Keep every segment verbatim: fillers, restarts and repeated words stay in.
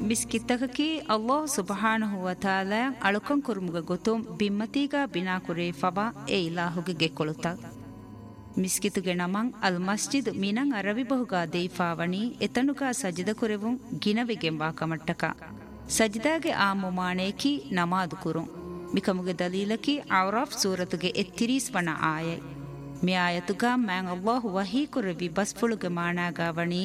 ಮಿಸ್ಕಿತ್ತಕಿ ಅಲ್ಲಾಹ್ ಸುಬ್ಹಾನಹು ವ ತಾಲಾ ಅಳುಕಂ ಕುರುಮುಗ ಗೊತುಂ ಬಿಮ್ಮತಿಗ ಬಿನಾ ಕುರೇ ಫಬಾ ಎ ಇಲಾಹುಗೆ ಗೆಕ್ಕೊಳುತ್ತ ಮಿಸ್ಕಿತುಗೆ ನಮಂ ಅಲ್ ಮಸ್ಜಿದ್ ಮಿನಂ ಅರವಿ ಬಹುಗಾ ದೇಫಾವಣಿ ಎತನುಗ ಸಜಿದ ಕುರೆವುಂ ಗಿನವೆಗೆಂಬಾ ಕಮಟ್ಟಕ ಸಜಿದಾಗೆ ಆ ಮುಮಾಣೇಕಿ ನಮಾದು ಕುರುಂ ಮಿಕಮುಗೆ ದಲೀಲಕಿ ಔರಾಫ್ ಸೂರತುಗೆ ಎತ್ತಿರೀಸ್ ವಣ ಆಯೈ ಮಿ ಆಯತುಗ ಮ್ಯಾಂ ಅಲ್ಲಾಹ್ ವಹೀ ಕುರೆವಿ ಬಸ್ಫುಳುಗೆ ಮಾಣಾಗಾವಣಿ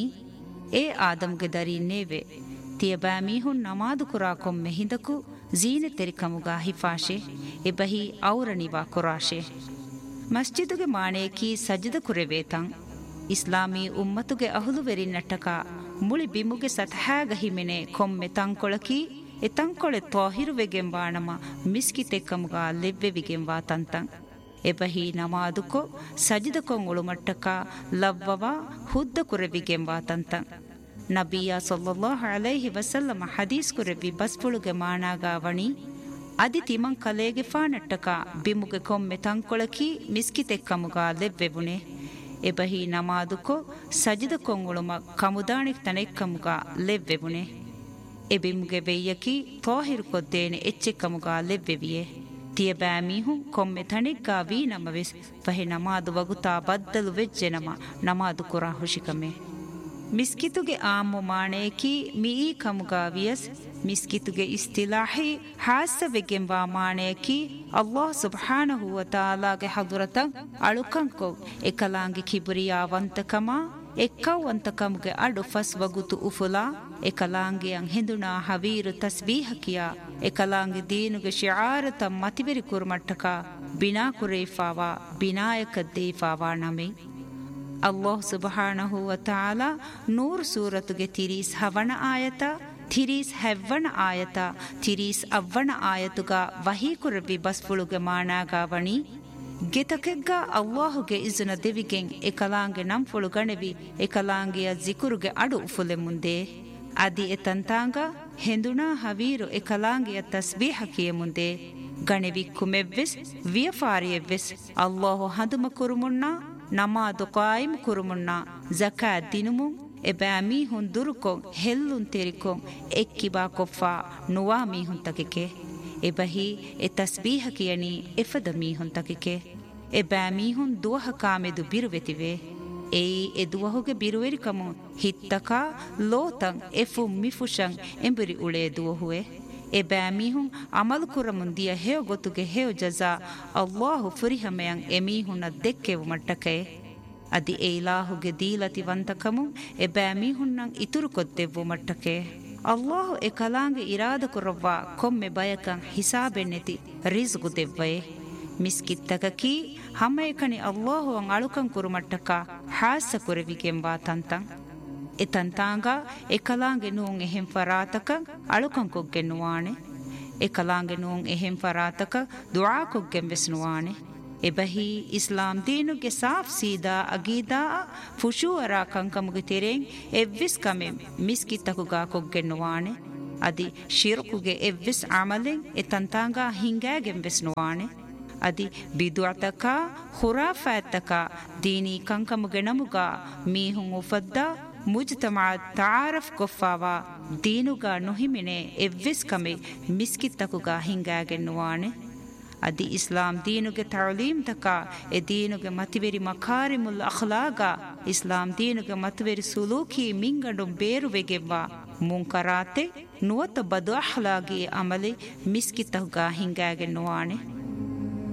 ಎ ಆದಮ್ಗೆ ದರೀನೇವೆ ತಿಯಬಾ ಮೀಹುನ್ ನಮಾದು ಕುರಾ ಕೊಮ್ಮೆ ಹಿಂದಕು ಜೀನೆ ತೆರಿಕಮುಗ ಹಿಫಾಶೆ ಎಬಹಿ ಔರಣಿವಾ ಕುರಾಶೆ ಮಸ್ಜಿದುಗೆ ಮಾಣೇಕಿ ಸಜ್ಜದ ಕುರೆವೇತಂ ಇಸ್ಲಾಮೀ ಉಮ್ಮತುಗೆ ಅಹುಲುವೆರಿ ನಟಕ ಮುಳಿ ಬಿಮುಗೆ ಸತಹಾಗ ಹಿಮೆನೆ ಕೊಮ್ಮೆ ತಂಕೊಳಕಿ ಎ ತಂಕೊಳೆ ತ್ವಾಹಿರುವೆಗೆಂಬಾಣಮ ಮಿಸ್ಕಿತೆಕ್ಕಮುಗ ಲೆವ್ವೆವಿಗೆಂಬಾ ತಂತಂ ಎಬಹಿ ನಮಾದುಕೊ ಸಜಿದ ಕೊಂಗುಳು ಮಟ್ಟಕ ಲವ್ವವ ಹುದ್ದ ಕುರೆವಿಗೆಂಬಾ ತಂತಂ ನಬಿಯ ಸಲ್ಲಲ್ಲಾಹು ಅಲೈಹಿ ವಸಲ್ಲಮ ಹದೀಸ್ ಕುರೆವಿ ಬಸ್ಪುಳುಗೆ ಮಾಣಾಗಾವಣಿ ಅದಿ ತಿಮಂ ಕಲೇಗೆ ಫಾನಟ್ಟಕ ಬಿಮುಗೆ ಕೊಮ್ಮೆ ತಂಕೊಳಕಿ ಮಿಸ್ಕಿತೆಕ್ಕಮುಗ ಲೆವ್ವೆವುನೆ ಎಬಹಿ ನಮಾದುಕೊ ಸಜಿದ ಕೊಂಗುಳುಮ ಕಮುದಾಣಿಕ್ ತನೆಕ್ಕಮುಗ ಲೆವ್ವೆವುನೆ ಎಬಿಮುಗೆ ಬೆಯ್ಯಕಿ ತೋಹಿರು ಕೊದ್ದೇನೆ ಎಚ್ಚೆಕ್ಕಮುಗ ಲೆವ್ವೆವಿಯೆ ತಿಯಬಾ ಮೀಹುಂ ಕೊಮ್ಮೆ ತಣಿಗ್ಗಾ ವೀ ನಮವೆಸ್ ಫಹೆ ನಮಾದು ವಗುತಾ ಬದ್ದಲು ವೆಜ್ಜೆ ನಮ ನಮಾದು ಕುರಾ ಹುಷಿಕಮೆ ಮಿಸ್ಕಿತುಗೆ ಆಮು ಮಾಣೇಕಿ ಮೀ ಕಮುಗಾ ವಿಯಸ್ ಮಿಸ್ಕಿತುಗೆ ಇಸ್ತಿಲಾಹಿ ಹಾಸವೆಗೆಂಬಾ ಮಾಣೇಕಿ ಅಲ್ಲಾಹ್ ಸುಬ್ಹಾನಹು ವ ತಾಲಾಗೆ ಹದುರತಂ ಅಳುಕಂಕೊ ಎಕಲಾಂಗಿ ಕಿಬುರಿಯಾವಂತಕಮ ಎಕ್ಕವಂತಕಮುಗೆ ಅಡು ಫಸ್ ವಗುತು ಉಫುಲಾ ಎಕಲಾಂಗಿಯಂ ಹಿಂದುನಾ ಹವೀರು ತಸ್ಬೀಹಕಿಯ ಎಕಲಾಂಗಿ ದೀನುಗೆ ಶಿಆರತ ಮತಿಬೆರಿ ಕುರ್ಮಟ್ಟಕ ಬಿನಾ ಕುರೇಫಾವಾ ಬಿನಾಯಕ ದೇಫಾವಾ ನಮೆ ಅಲ್ಲಾಹ್ ಸುಬ್ಹಾನಹು ವ ತಾಲಾ ನೂರ್ ಸೂರತುಗೆ ತಿರೀಸ್ ಹವಣ ಆಯತ ತಿರೀಸ್ ಹೆವ್ವಣ ಆಯತ ತಿರೀಸ್ ಅವ್ವಣ ಆಯತುಗ ವಹೀ ಕುರವಿ ಬಸ್ಫುಳುಗೆ ಮಾಣಾಗಾವಣಿ ಗೆತಕೆಗ್ಗ ಅಲ್ಲಾಹುಗೆ ಇಜುನ ದೆವಿಗೆಂ ಎಕಲಾಂಗೆ ನಂಫುಳು ಗಣೆವಿ ಎಕಲಾಂಗಿಯ ಜಿಕುರುಗೆ ಅಡು ಉಫುಲೆ ಮುಂದೆ ಅದಿ ಎತಂತಾಂಗ ಹೆಂದುನಾ ಹವೀರು ಎಕಲಾಂಗಿಯ ತಸ್ಬೀಹಕಿಯ ಮುಂದೆ ಗಣೆವಿ ಕುಮೆವ್ವೆಸ್ ವಿಯಫಾರಿಯವ್ವೆಸ್ ಅಲ್ಲಾಹು ಹದುಮ ಕುರುಮುಣ್ಣ ನಮಾದು ಕಾಯಿಮ್ ಕುರುಮುಣ್ಣ ಜಕಾ ದಿನುಮುಂ ಎಬಾ ಮೀಹುನ್ ದುರುಕೊಂ ಹೆಲ್ಲುನ್ ತೆರಿಕೊಂ ಎಕ್ಕಿಬಾ ಕೊಫ್ಫಾ ನುವಾ ಮೀಹುನ್ ತಕೆಕೆ ಎಬಹಿ ಎ ತಸ್ಬೀಹಕಿಯನಿ ಎಫದ ಮೀಹುನ್ ತಕೆಕೆ ಎಬಾ ಮೀಹುನ್ ದುವಹ ಕಾಮೆದು ಬಿರುವೆತಿವೆ ಏಯಿ ಎ ದುವಹುಗೆ ಬಿರುವೆರಿಕಮು ಹಿತ್ತಕ ಲೋತಂ ಎಫು ಮಿಫುಶಂ ಎಂಬುರಿ ಉಳೆ ದುವಹುವೆ ಎಬಾ ಮೀಹುನ್ ಅಮಲು ಕುರಮುನ್ ದಿಯ ಹೇವ ಗೊತ್ತುಗೆ ಹೇವ ಜಜಾ ಅಲ್ಲಾಹು ಫುರಿಹಮೆಯಂ ಎ ಮೀಹುನ್ನ ದೆಕ್ಕೆವು ಮಟ್ಟಕೆ ಅದಿ ಎ ಇಲಾಹುಗೆ ದೀಲತಿ ವಂತಕಮು ಎಬಾ ಮೀಹುನ್ನಂ ಇತುರು ಕೊದ್ದೆವು ಮಟ್ಟಕೆ ಅಲ್ಲಾಹು ಎ ಕಲಾಂಗೆ ಇರಾದ ಕುರವ್ವ ಕೊಮ್ಮೆ ಬಯಕಂ ಹಿಸಾಬೆನ್ನೆತಿ ರಿಜ್ಗು ದೆವ್ವಯೆ ಮಿಸ್ಕಿತ್ತಕಕಿ ಹಮ್ಮಯಕನಿ ಅಲ್ಲಾಹು ಅಂ ಅಳುಕಂ ಕುರುಮಟ್ಟಕ ಹಾಸ ಕುರವಿಗೆಂಬಾ ತಂತಂ ಎ ತಂತಾಂಗ ಎ ಕಲಾಂಗೆ ನೂಂ ಎಹೆಂ ಫರಾತಕ ಅಳುಕಂ ಕೊಗ್ಗೆನ್ನುವಾಣೆ ಎ ಕಲಾಂಗೆ ನೂಂ ಎಹೆಂ ಫರಾತಕ ದುಆ ಕೊಗ್ಗೆಂ ವೆಸ್ನುವಾಣೆ ಎಬಹಿ ಇಸ್ಲಾಂ ದೀನುಗೆ ಸಾಫ್ ಸೀದಾ ಅಗೀದಾ ಫುಶೂಅರಾ ಕಂಕಮುಗೆ ತೆರೆಂ ಎವ್ವಿಸ್ ಕಮೆ ಮಿಸ್ಕಿತ್ತಕುಗಾ ಕೊಗ್ಗೆನ್ನುವಾಣೆ ಅದಿ ಶಿರ್ಕುಗೆ ಎವ್ವಿಸ್ ಅಮಲೆಂ ಎ ತಂತಾಂಗ ಹಿಂಗಾಗೆಂ ವೆಸ್ನುವಾಣೆ ಅದಿ ಬಿದುಅತಕ ಖುರಾಫಾತಕ ದೀನಿ ಕಂಕಮುಗೆ ನಮುಗ ಮೀಹುಂ ಉಫದ್ದ ಮುಜ್ತಮಾ ತಾರಫ್ ಕೊಫಾವಾ ದೀನುಗ ನುಹಿಮಿನೆ ಎವ್ವಿಸ್ ಕಮೆ ಮಿಸ್ಕಿತ್ತಕುಗ ಹಿಂಗಾಗೆನ್ನುವಾಣೆ ಅದಿ ಇಸ್ಲಾಂ ದೀನುಗೆ ತಅಲೀಮ್ ತಕ ಎ ದೀನುಗೆ ಮತಿವೆರಿ ಮಕಾರಿಮುಲ್ ಅಖ್ಲಾಗ ಇಸ್ಲಾಂ ದೀನುಗೆ ಮತಿವೆರಿ ಸುಲೂಕಿ ಮಿಂಗಂಡು ಬೇರುವೆಗೆವ್ವ ಮುಂಕರಾತೆ ನುವತ ಬದು ಅಖ್ಲಾಗಿ ಅಮಲೆ ಮಿಸ್ಕಿತ್ತಕುಗ ಹಿಂಗಾಗೆನ್ನುವಾಣೆ